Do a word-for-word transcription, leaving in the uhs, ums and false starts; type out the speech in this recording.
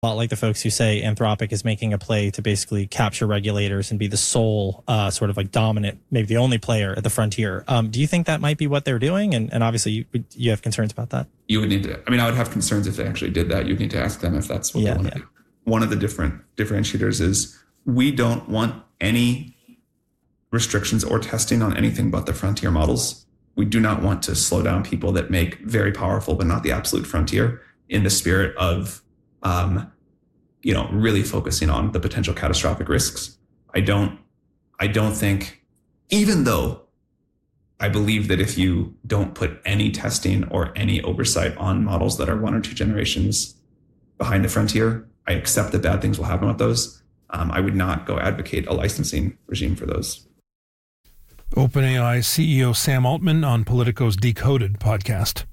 A lot like the folks who say Anthropic is making a play to basically capture regulators and be the sole uh, sort of like dominant, maybe the only player at the frontier. Um, do you think that might be what they're doing? And, and obviously you, you have concerns about that. You would need to, I mean, I would have concerns if they actually did that. You'd need to ask them if that's what yeah, they want yeah. to do. One of the different differentiators is we don't want any restrictions or testing on anything but the frontier models. We do not want to slow down people that make very powerful, but not the absolute frontier, in the spirit of, um, you know, really focusing on the potential catastrophic risks. I don't, I don't think, even though I believe that if you don't put any testing or any oversight on models that are one or two generations behind the frontier, I accept that bad things will happen with those. Um, I would not go advocate a licensing regime for those. OpenAI C E O Sam Altman on Politico's Decoded podcast.